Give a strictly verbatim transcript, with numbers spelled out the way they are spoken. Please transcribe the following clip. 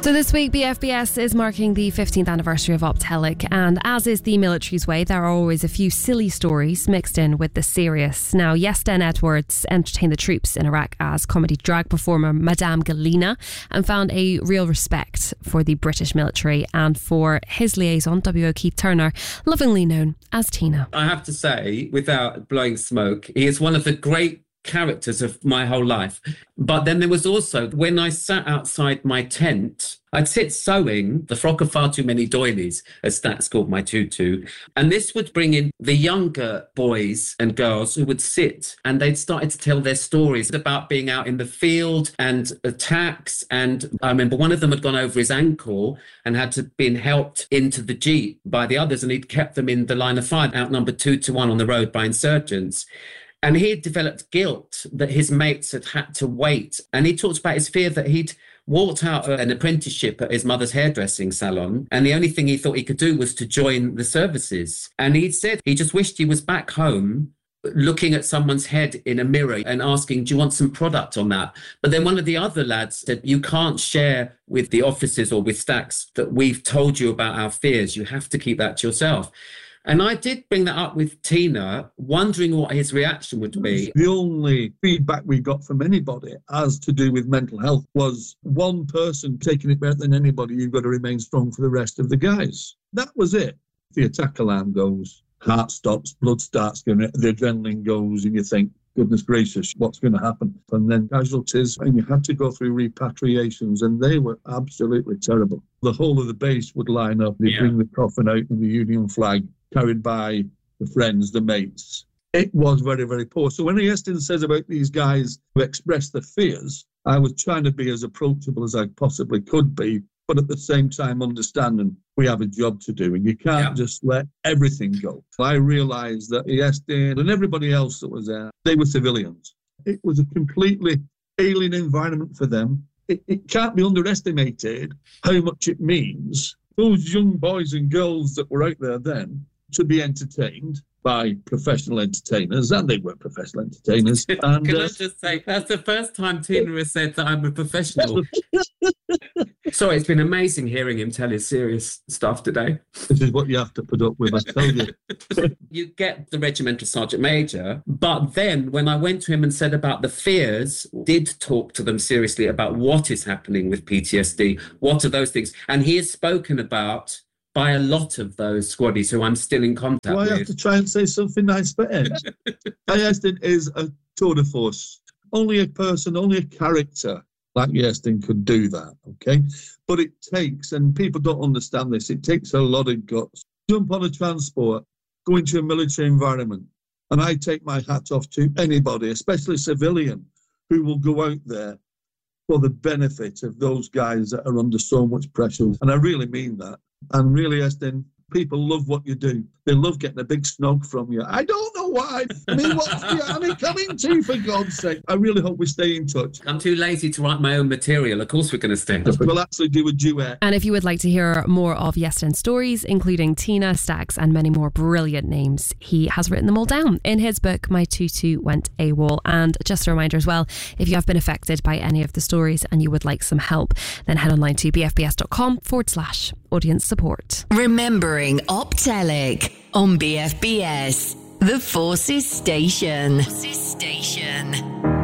So this week, B F B S is marking the fifteenth anniversary of Optelic, and as is the military's way, there are always a few silly stories mixed in with the serious. Now, Yesten Edwards entertained the troops in Iraq as comedy drag performer Madame Galina and found a real respect for the British military and for his liaison, W O Keith Turner, lovingly known as Tina. I have to say, without blowing smoke, he is one of the great characters of my whole life. But then there was also, when I sat outside my tent, I'd sit sewing the frock of far too many doilies, as Stats called my tutu. And this would bring in the younger boys and girls who would sit and they'd started to tell their stories about being out in the field and attacks. And I remember one of them had gone over his ankle and had to been helped into the Jeep by the others. And he'd kept them in the line of fire, outnumbered two to one on the road by insurgents. And he had developed guilt that his mates had had to wait. And he talked about his fear that he'd walked out of an apprenticeship at his mother's hairdressing salon, and the only thing he thought he could do was to join the services. And he said he just wished he was back home looking at someone's head in a mirror and asking, do you want some product on that? But then one of the other lads said, you can't share with the officers or with Stacks that we've told you about our fears. You have to keep that to yourself. And I did bring that up with Tina, wondering what his reaction would be. The only feedback we got from anybody as to do with mental health was one person taking it better than anybody. You've got to remain strong for the rest of the guys. That was it. The attack alarm goes, heart stops, blood starts going, the adrenaline goes, and you think, goodness gracious, what's going to happen? And then casualties, and you had to go through repatriations, and they were absolutely terrible. The whole of the base would line up, they'd yeah. bring the coffin out in the Union flag, carried by the friends, the mates. It was very, very poor. So when Yesten says about these guys who express their fears, I was trying to be as approachable as I possibly could be, but at the same time understanding we have a job to do and you can't yeah. just let everything go. I realised that Yesten and everybody else that was there, they were civilians. It was a completely alien environment for them. It, it can't be underestimated how much it means. Those young boys and girls that were out there then, to be entertained by professional entertainers, and they were professional entertainers. And, Can uh, I just say, that's the first time Tina has said that I'm a professional. Sorry, it's been amazing hearing him tell his serious stuff today. This is what you have to put up with, I tell you. You get the regimental sergeant major, but then when I went to him and said about the fears, did talk to them seriously about what is happening with P T S D, what are those things? And he has spoken about by a lot of those squaddies who I'm still in contact well, with. I have to try and say something nice for Ed. Yesten is a tour de force. Only a person, only a character like Yesten could do that, okay? But it takes, and people don't understand this, it takes a lot of guts. Jump on a transport, go into a military environment, and I take my hat off to anybody, especially civilian, who will go out there for the benefit of those guys that are under so much pressure. And I really mean that. And really, Yesten, people love what you do. They love getting a big snog from you. I don't know why. I mean, what's the army coming to, for God's sake? I really hope we stay in touch. I'm too lazy to write my own material. Of course we're going to stay in touch. We'll actually do a duet. And if you would like to hear more of Yesten's stories, including Tina, Stacks and many more brilliant names, he has written them all down in his book, My Tutu Went AWOL. And just a reminder as well, if you have been affected by any of the stories and you would like some help, then head online to bfbs.com forward slash audience support. Remembering Optelic on B F B S, the Forces Station. Forces Station.